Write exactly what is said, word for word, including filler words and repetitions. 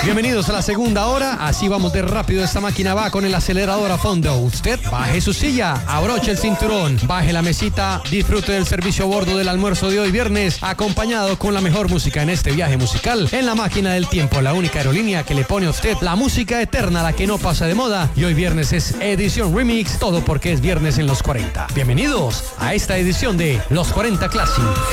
Bienvenidos a la segunda hora, así vamos de rápido, esta máquina va con el acelerador a fondo. Usted baje su silla, abroche el cinturón, baje la mesita, disfrute del servicio a bordo del almuerzo de hoy viernes, acompañado con la mejor música en este viaje musical en la máquina del tiempo, la única aerolínea que le pone a usted la música eterna, la que no pasa de moda. Y hoy viernes es edición remix, todo porque es viernes en los cuarenta. Bienvenidos a esta edición de Los cuarenta Classic.